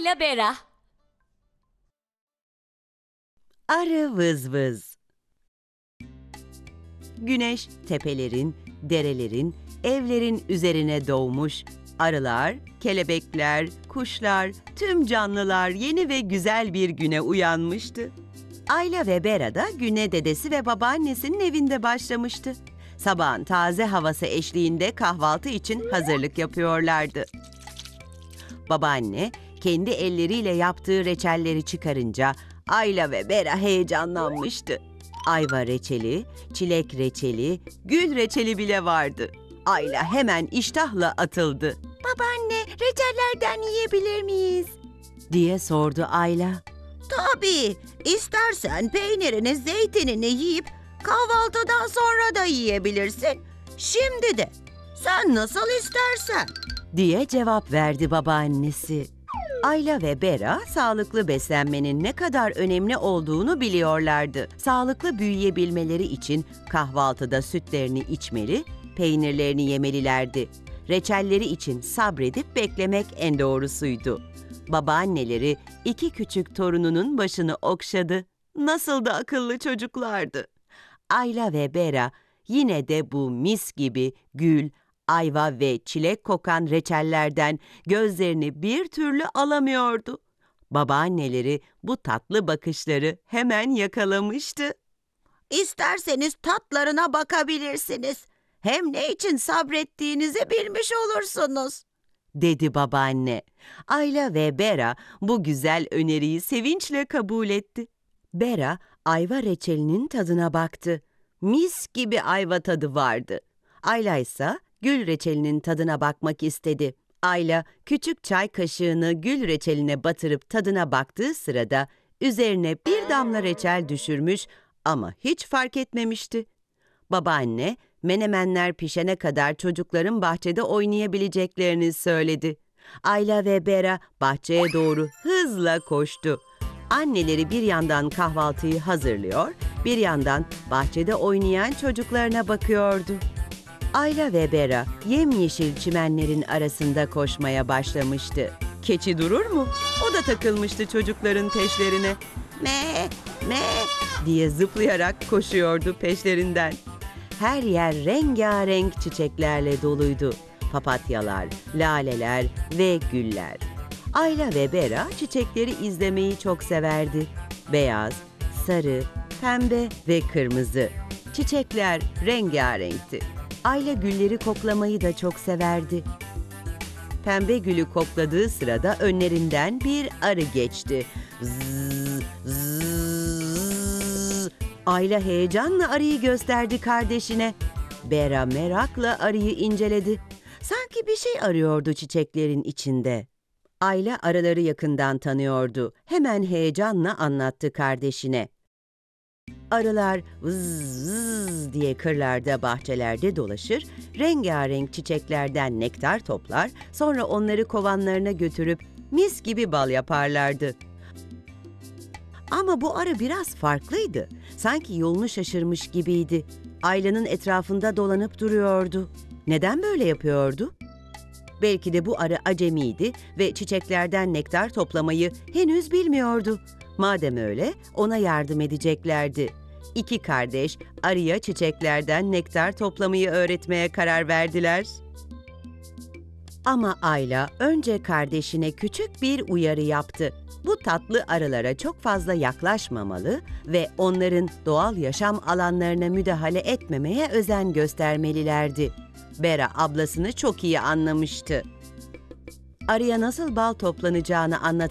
Ayla Bera. Arı vız vız. Güneş tepelerin, derelerin, evlerin üzerine doğmuş. Arılar, kelebekler, kuşlar, tüm canlılar yeni ve güzel bir güne uyanmıştı. Ayla ve Bera da güne dedesi ve babaannesinin evinde başlamıştı. Sabahın taze havası eşliğinde kahvaltı için hazırlık yapıyorlardı. Babaanne kendi elleriyle yaptığı reçelleri çıkarınca Ayla ve Bera heyecanlanmıştı. Ayva reçeli, çilek reçeli, gül reçeli bile vardı. Ayla hemen iştahla atıldı. "Babaanne, reçellerden yiyebilir miyiz?" diye sordu Ayla. Tabii, istersen peynirini, zeytinini yiyip kahvaltıdan sonra da yiyebilirsin. Şimdi de, sen nasıl istersen. diye cevap verdi babaannesi. Ayla ve Bera sağlıklı beslenmenin ne kadar önemli olduğunu biliyorlardı. Sağlıklı büyüyebilmeleri için kahvaltıda sütlerini içmeli, peynirlerini yemelilerdi. Reçelleri için sabredip beklemek en doğrusuydu. Babaanneleri iki küçük torununun başını okşadı. Nasıl da akıllı çocuklardı. Ayla ve Bera yine de bu mis gibi gül, ayva ve çilek kokan reçellerden gözlerini bir türlü alamıyordu. Babaanneleri bu tatlı bakışları hemen yakalamıştı. İsterseniz tatlarına bakabilirsiniz. Hem ne için sabrettiğinizi bilmiş olursunuz. dedi babaanne. Ayla ve Bera bu güzel öneriyi sevinçle kabul etti. Bera ayva reçelinin tadına baktı. Mis gibi ayva tadı vardı. Ayla ise gül reçelinin tadına bakmak istedi. Ayla küçük çay kaşığını gül reçeline batırıp tadına baktığı sırada üzerine bir damla reçel düşürmüş ama hiç fark etmemişti. Babaanne menemenler pişene kadar çocukların bahçede oynayabileceklerini söyledi. Ayla ve Bera bahçeye doğru hızla koştu. Anneleri bir yandan kahvaltıyı hazırlıyor, bir yandan bahçede oynayan çocuklarına bakıyordu. Ayla ve Bera yemyeşil çimenlerin arasında koşmaya başlamıştı. Keçi durur mu? O da takılmıştı çocukların peşlerine. Me, me. diye zıplayarak koşuyordu peşlerinden. Her yer rengarenk çiçeklerle doluydu. Papatyalar, laleler ve güller. Ayla ve Bera çiçekleri izlemeyi çok severdi. Beyaz, sarı, pembe ve kırmızı. Çiçekler rengarenkti. Ayla gülleri koklamayı da çok severdi. Pembe gülü kokladığı sırada önlerinden bir arı geçti. Zzz, zzz. Ayla heyecanla arıyı gösterdi kardeşine. Bera merakla arıyı inceledi. Sanki bir şey arıyordu çiçeklerin içinde. Ayla arıları yakından tanıyordu. Hemen heyecanla anlattı kardeşine. Arılar vız vız diye kırlarda, bahçelerde dolaşır, rengarenk çiçeklerden nektar toplar, sonra onları kovanlarına götürüp mis gibi bal yaparlardı. Ama bu arı biraz farklıydı. Sanki yolunu şaşırmış gibiydi. Ayla'nın etrafında dolanıp duruyordu. Neden böyle yapıyordu? Belki de bu arı acemiydi ve çiçeklerden nektar toplamayı henüz bilmiyordu. Madem öyle, ona yardım edeceklerdi. İki kardeş arıya çiçeklerden nektar toplamayı öğretmeye karar verdiler. Ama Ayla önce kardeşine küçük bir uyarı yaptı. Bu tatlı arılara çok fazla yaklaşmamalı ve onların doğal yaşam alanlarına müdahale etmemeye özen göstermelilerdi. Bera ablasını çok iyi anlamıştı. Arıya nasıl bal toplanacağını